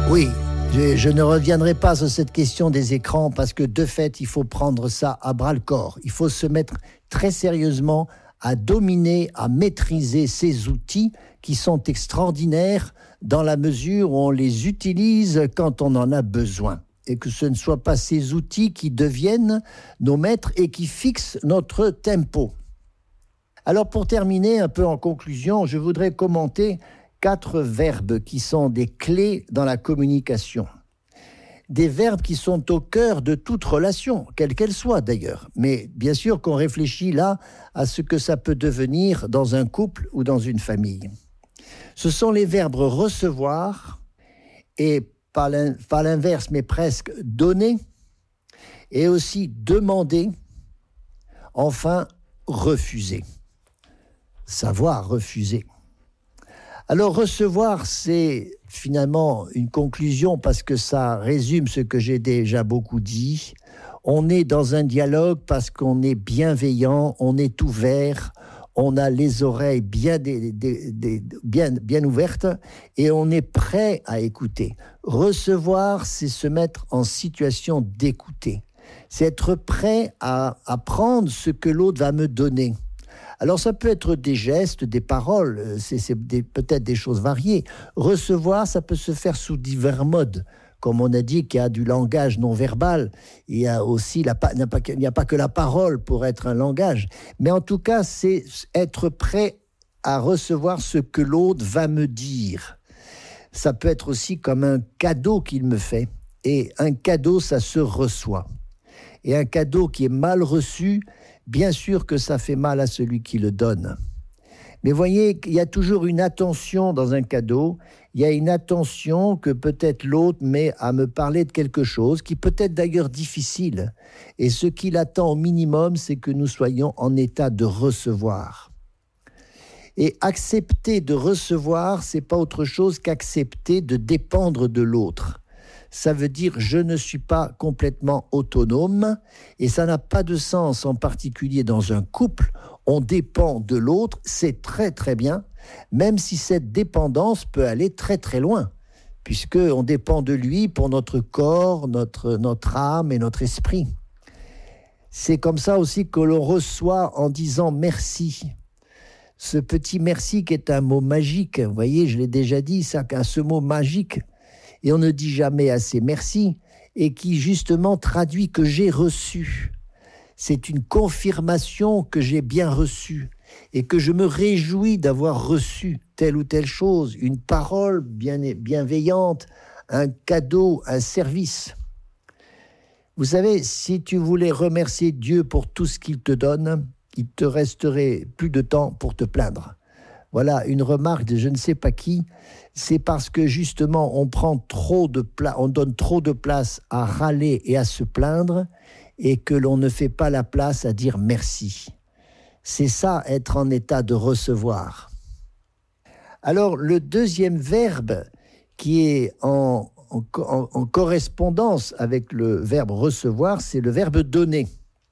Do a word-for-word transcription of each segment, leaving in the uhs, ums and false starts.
Oui, je, je ne reviendrai pas sur cette question des écrans parce que de fait, il faut prendre ça à bras-le-corps. Il faut se mettre très sérieusement à dominer, à maîtriser ces outils qui sont extraordinaires dans la mesure où on les utilise quand on en a besoin. Et que ce ne soient pas ces outils qui deviennent nos maîtres et qui fixent notre tempo. Alors pour terminer un peu en conclusion, je voudrais commenter quatre verbes qui sont des clés dans la communication. Des verbes qui sont au cœur de toute relation, quelle qu'elle soit d'ailleurs. Mais bien sûr qu'on réfléchit là à ce que ça peut devenir dans un couple ou dans une famille. Ce sont les verbes recevoir et pas l'inverse mais presque donner et aussi demander, enfin refuser. Savoir refuser. Alors recevoir, c'est finalement une conclusion parce que ça résume ce que j'ai déjà beaucoup dit. On est dans un dialogue parce qu'on est bienveillant, on est ouvert, on a les oreilles bien, des, des, des, bien, bien ouvertes et on est prêt à écouter. Recevoir, c'est se mettre en situation d'écouter. C'est être prêt à, à prendre ce que l'autre va me donner. Alors ça peut être des gestes, des paroles, c'est, c'est des, peut-être des choses variées. Recevoir, ça peut se faire sous divers modes. Comme on a dit qu'il y a du langage non verbal, il y a aussi la, il n'y a pas, il n'y a pas que la parole pour être un langage. Mais en tout cas, c'est être prêt à recevoir ce que l'autre va me dire. Ça peut être aussi comme un cadeau qu'il me fait. Et un cadeau, ça se reçoit. Et un cadeau qui est mal reçu, bien sûr que ça fait mal à celui qui le donne. Mais voyez, il y a toujours une attention dans un cadeau. Il y a une attention que peut-être l'autre met à me parler de quelque chose qui peut être d'ailleurs difficile. Et ce qu'il attend au minimum, c'est que nous soyons en état de recevoir. Et accepter de recevoir, c'est pas autre chose qu'accepter de dépendre de l'autre. Ça veut dire je ne suis pas complètement autonome et ça n'a pas de sens, en particulier dans un couple. On dépend de l'autre, c'est très très bien, même si cette dépendance peut aller très très loin, puisqu'on dépend de lui pour notre corps, notre, notre âme et notre esprit. C'est comme ça aussi que l'on reçoit en disant merci. Ce petit merci qui est un mot magique, vous voyez, je l'ai déjà dit, ça, ce mot magique, et on ne dit jamais assez merci, et qui justement traduit que j'ai reçu. C'est une confirmation que j'ai bien reçu, et que je me réjouis d'avoir reçu telle ou telle chose, une parole bien, bienveillante, un cadeau, un service. Vous savez, si tu voulais remercier Dieu pour tout ce qu'il te donne, il te resterait plus de temps pour te plaindre. Voilà une remarque de je ne sais pas qui, c'est parce que justement on prend trop de pla- on donne trop de place à râler et à se plaindre et que l'on ne fait pas la place à dire merci. C'est ça, être en état de recevoir. Alors le deuxième verbe qui est en, en, en, en correspondance avec le verbe recevoir, c'est le verbe donner.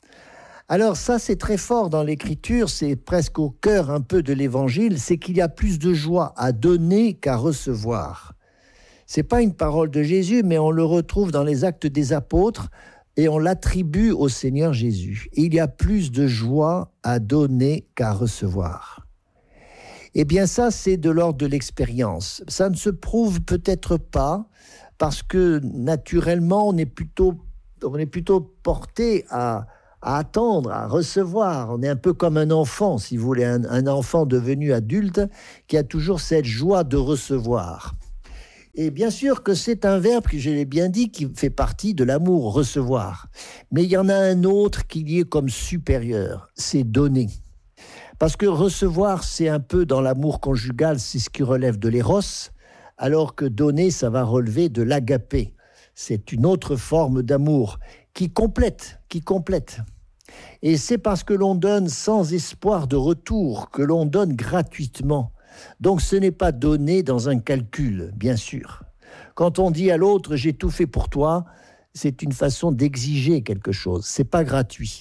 Alors ça, c'est très fort dans l'Écriture, c'est presque au cœur un peu de l'Évangile, c'est qu'il y a plus de joie à donner qu'à recevoir. C'est pas une parole de Jésus, mais on le retrouve dans les Actes des Apôtres et on l'attribue au Seigneur Jésus. Il y a plus de joie à donner qu'à recevoir. Eh bien ça, c'est de l'ordre de l'expérience. Ça ne se prouve peut-être pas parce que naturellement, on est plutôt, on est plutôt porté à... à attendre, à recevoir. On est un peu comme un enfant, si vous voulez, un, un enfant devenu adulte qui a toujours cette joie de recevoir. Et bien sûr que c'est un verbe, que je l'ai bien dit, qui fait partie de l'amour, recevoir. Mais il y en a un autre qui y est comme supérieur, c'est donner. Parce que recevoir, c'est un peu dans l'amour conjugal, c'est ce qui relève de l'éros, alors que donner, ça va relever de l'agapé. C'est une autre forme d'amour qui complète, qui complète. Et c'est parce que l'on donne sans espoir de retour, que l'on donne gratuitement. Donc ce n'est pas donner dans un calcul, bien sûr. Quand on dit à l'autre « j'ai tout fait pour toi », c'est une façon d'exiger quelque chose, c'est pas gratuit.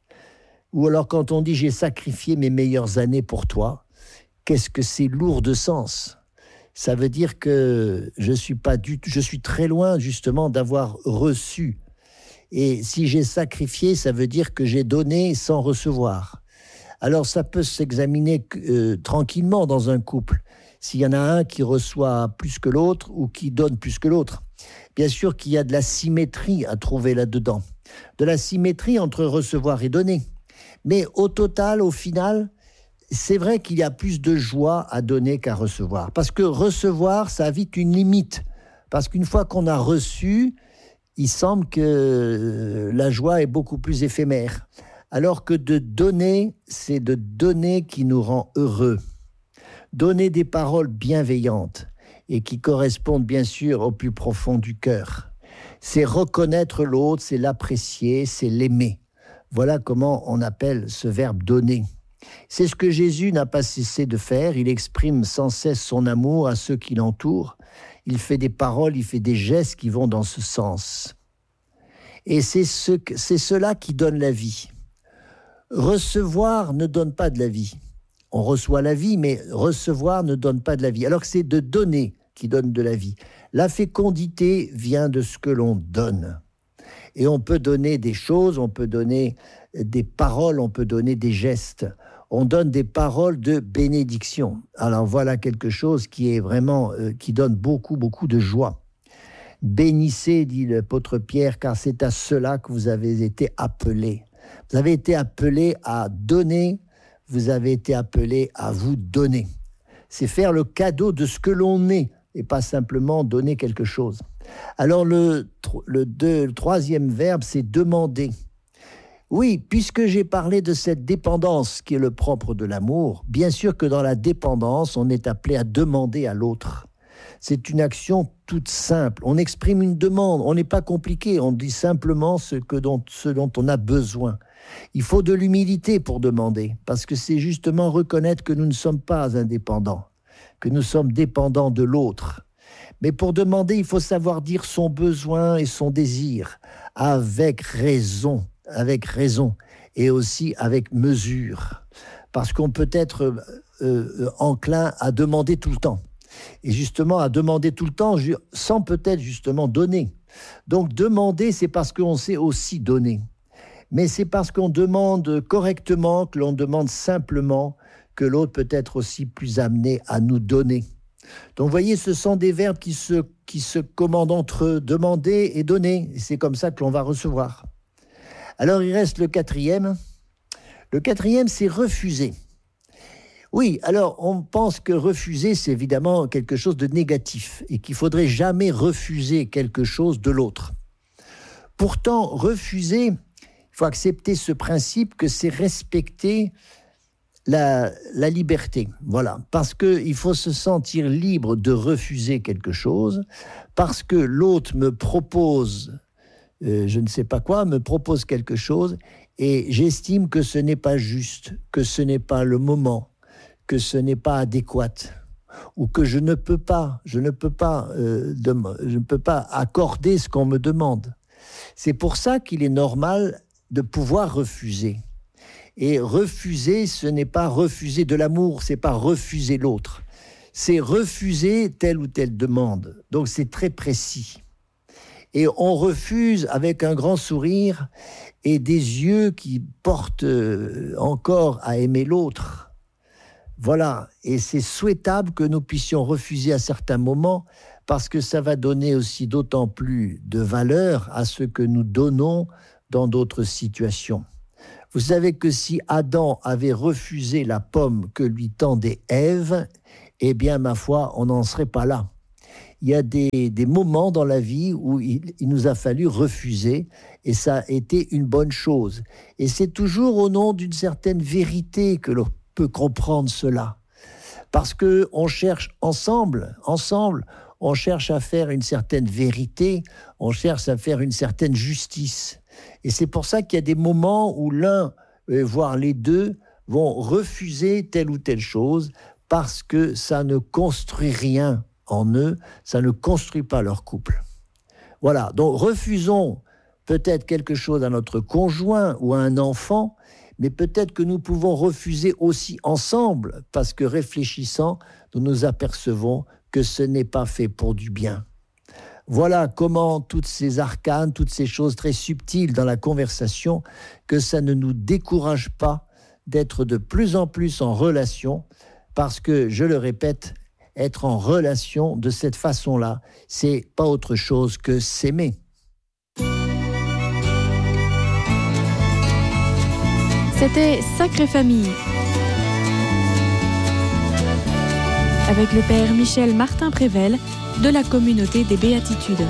Ou alors quand on dit « j'ai sacrifié mes meilleures années pour toi », qu'est-ce que c'est lourd de sens ? ça veut dire que je suis pas du, je suis très loin justement d'avoir reçu. Et si j'ai sacrifié, ça veut dire que j'ai donné sans recevoir. Alors ça peut s'examiner euh, tranquillement dans un couple. S'il y en a un qui reçoit plus que l'autre ou qui donne plus que l'autre. Bien sûr qu'il y a de la symétrie à trouver là-dedans. De la symétrie entre recevoir et donner. Mais au total, au final, c'est vrai qu'il y a plus de joie à donner qu'à recevoir. Parce que recevoir, ça a vite une limite. Parce qu'une fois qu'on a reçu, il semble que la joie est beaucoup plus éphémère. Alors que de donner, c'est de donner qui nous rend heureux. Donner des paroles bienveillantes et qui correspondent bien sûr au plus profond du cœur. C'est reconnaître l'autre, c'est l'apprécier, c'est l'aimer. Voilà comment on appelle ce verbe « donner ». C'est ce que Jésus n'a pas cessé de faire. Il exprime sans cesse son amour à ceux qui l'entourent. Il fait des paroles, il fait des gestes qui vont dans ce sens. Et c'est, ce, c'est cela qui donne la vie. Recevoir ne donne pas de la vie. On reçoit la vie, mais recevoir ne donne pas de la vie. Alors que c'est de donner qui donne de la vie. La fécondité vient de ce que l'on donne. Et on peut donner des choses, on peut donner des paroles, on peut donner des gestes. On donne des paroles de bénédiction. Alors voilà quelque chose qui est vraiment, euh, qui donne beaucoup, beaucoup de joie. Bénissez, dit l'apôtre Pierre, car c'est à cela que vous avez été appelés. Vous avez été appelés à donner, vous avez été appelés à vous donner. C'est faire le cadeau de ce que l'on est et pas simplement donner quelque chose. Alors le, le, deux, le troisième verbe, c'est demander. Oui, puisque j'ai parlé de cette dépendance qui est le propre de l'amour, bien sûr que dans la dépendance, on est appelé à demander à l'autre. C'est une action toute simple. On exprime une demande, on n'est pas compliqué, on dit simplement ce, que dont, ce dont on a besoin. Il faut de l'humilité pour demander, parce que c'est justement reconnaître que nous ne sommes pas indépendants, que nous sommes dépendants de l'autre. Mais pour demander, il faut savoir dire son besoin et son désir, avec raison, avec raison, et aussi avec mesure. Parce qu'on peut être euh, enclin à demander tout le temps. Et justement, à demander tout le temps, sans peut-être justement donner. Donc demander, c'est parce qu'on sait aussi donner. Mais c'est parce qu'on demande correctement, que l'on demande simplement, que l'autre peut être aussi plus amené à nous donner. Donc vous voyez, ce sont des verbes qui se, qui se commandent entre eux, demander et donner. Et c'est comme ça que l'on va recevoir. Alors il reste le quatrième. Le quatrième, c'est refuser. Oui, alors on pense que refuser, c'est évidemment quelque chose de négatif et qu'il ne faudrait jamais refuser quelque chose de l'autre. Pourtant, refuser, il faut accepter ce principe que c'est respecter la, la liberté. Voilà, parce qu'il faut se sentir libre de refuser quelque chose, parce que l'autre me propose, euh, je ne sais pas quoi, me propose quelque chose et j'estime que ce n'est pas juste, que ce n'est pas le moment, que ce n'est pas adéquat, ou que je ne peux pas, je ne peux pas, euh, de, je ne peux pas accorder ce qu'on me demande. C'est pour ça qu'il est normal de pouvoir refuser. Et refuser, ce n'est pas refuser de l'amour, c'est pas refuser l'autre. C'est refuser telle ou telle demande. Donc c'est très précis. Et on refuse avec un grand sourire et des yeux qui portent encore à aimer l'autre. Voilà, et c'est souhaitable que nous puissions refuser à certains moments parce que ça va donner aussi d'autant plus de valeur à ce que nous donnons dans d'autres situations. Vous savez que si Adam avait refusé la pomme que lui tendait Ève, eh bien, ma foi, on n'en serait pas là. Il y a des, des moments dans la vie où il, il nous a fallu refuser et ça a été une bonne chose. Et c'est toujours au nom d'une certaine vérité que l'on peut comprendre cela. Parce qu'on cherche ensemble, ensemble, on cherche à faire une certaine vérité, on cherche à faire une certaine justice. Et c'est pour ça qu'il y a des moments où l'un, voire les deux, vont refuser telle ou telle chose parce que ça ne construit rien en eux, ça ne construit pas leur couple. Voilà, donc refusons peut-être quelque chose à notre conjoint ou à un enfant, mais peut-être que nous pouvons refuser aussi ensemble, parce que réfléchissant, nous nous apercevons que ce n'est pas fait pour du bien. Voilà comment toutes ces arcanes, toutes ces choses très subtiles dans la conversation, que ça ne nous décourage pas d'être de plus en plus en relation, parce que, je le répète, être en relation de cette façon-là, c'est pas autre chose que s'aimer. C'était Sacrée Famille, avec le père Michel Martin-Prével de la communauté des Béatitudes.